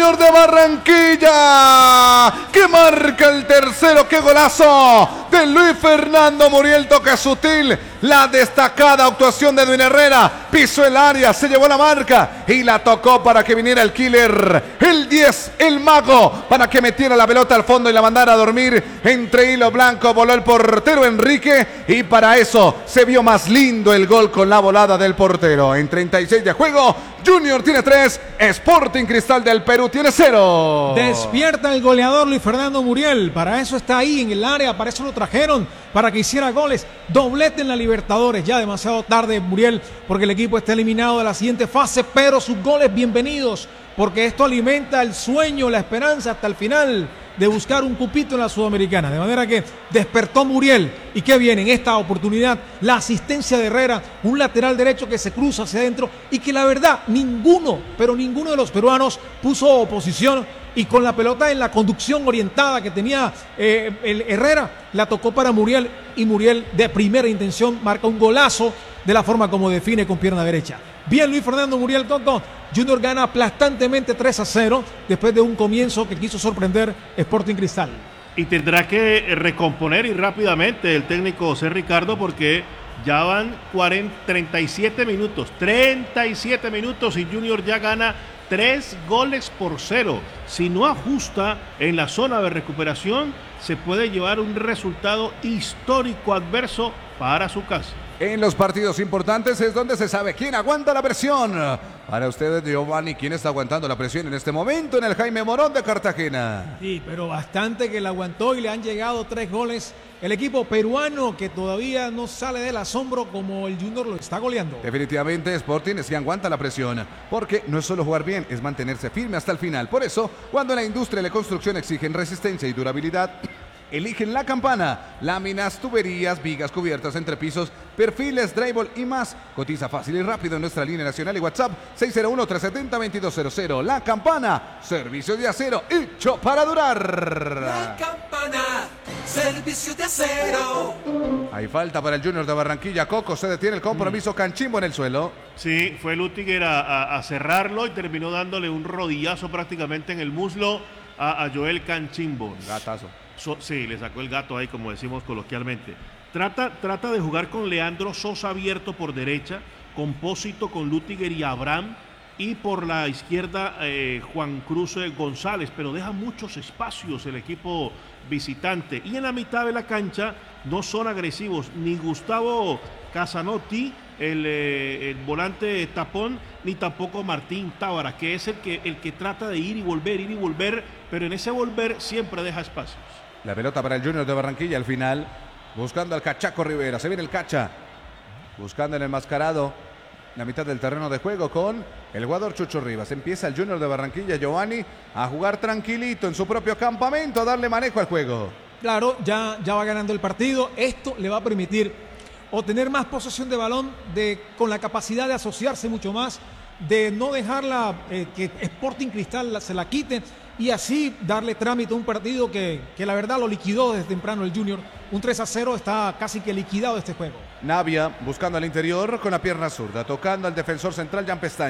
Junior de Barranquilla, que marca el tercero. ¡Qué golazo de Luis Fernando Muriel! Toque sutil, la destacada actuación de Edwin Herrera, pisó el área, se llevó la marca y la tocó para que viniera el killer, el 10, el mago, para que metiera la pelota al fondo y la mandara a dormir entre hilo blanco. Voló el portero Enrique y para eso se vio más lindo el gol con la volada del portero. En 36 de juego, Junior tiene 3, Sporting Cristal del Perú tiene 0. Despierta el goleador Luis Fernando Muriel, para eso está ahí en el área, para eso lo trajeron, para que hiciera goles. Doblete en la Libertadores, ya demasiado tarde Muriel, porque el equipo está eliminado de la siguiente fase, pero sus goles bienvenidos, porque esto alimenta el sueño, la esperanza hasta el final de buscar un cupito en la Sudamericana. De manera que despertó Muriel. ¿Y qué viene en esta oportunidad? La asistencia de Herrera, un lateral derecho que se cruza hacia adentro y que la verdad ninguno de los peruanos puso oposición, y con la pelota en la conducción orientada que tenía el Herrera, la tocó para Muriel y Muriel de primera intención marca un golazo de la forma como define con pierna derecha. Bien Luis Fernando Muriel, Toto. Junior gana aplastantemente 3-0 después de un comienzo que quiso sorprender Sporting Cristal. Y tendrá que recomponer y rápidamente el técnico José Ricardo, porque ya van 37 minutos y Junior ya gana 3-0. Si no ajusta en la zona de recuperación, se puede llevar un resultado histórico adverso para su casa. En los partidos importantes es donde se sabe quién aguanta la presión. Para ustedes, Giovanni, ¿quién está aguantando la presión en este momento en el Jaime Morón de Cartagena? Sí, pero bastante que la aguantó y le han llegado 3 goles. El equipo peruano, que todavía no sale del asombro como el Junior lo está goleando. Definitivamente Sporting es que aguanta la presión, porque no es solo jugar bien, es mantenerse firme hasta el final. Por eso, cuando la industria de la construcción exigen resistencia y durabilidad, eligen La Campana, láminas, tuberías, vigas, cubiertas, entrepisos, perfiles, drywall y más. Cotiza fácil y rápido en nuestra línea nacional y WhatsApp 601-370-2200. La Campana, servicio de acero hecho para durar. La Campana, servicio de acero. Hay falta para el Junior de Barranquilla. Coco, se detiene el compromiso. Canchimbo en el suelo. Sí, fue Lutiger a cerrarlo y terminó dándole un rodillazo prácticamente en el muslo a Joel Canchimbo. Gatazo. Sí, le sacó el gato ahí, como decimos coloquialmente. Trata de jugar con Leandro Sosa abierto por derecha, Compósito con Lutiger y Abraham, y por la izquierda Juan Cruz González, pero deja muchos espacios el equipo visitante. Y en la mitad de la cancha no son agresivos ni Gustavo Casanotti, el volante tapón, ni tampoco Martín Tábara, que es el que trata de ir y volver, pero en ese volver siempre deja espacios. La pelota para el Junior de Barranquilla al final, buscando al Cachaco Rivera. Se viene el Cacha, buscando el enmascarado, la mitad del terreno de juego con el jugador Chucho Rivas. Empieza el Junior de Barranquilla, Giovanni, a jugar tranquilito en su propio campamento, a darle manejo al juego. Claro, ya va ganando el partido. Esto le va a permitir obtener más posesión de balón, con la capacidad de asociarse mucho más, de no dejarla que Sporting Cristal se la quite, y así darle trámite a un partido que la verdad lo liquidó desde temprano el Junior. Un 3-0 está casi que liquidado este juego. Navia buscando al interior con la pierna zurda, tocando al defensor central Jan Pestaña.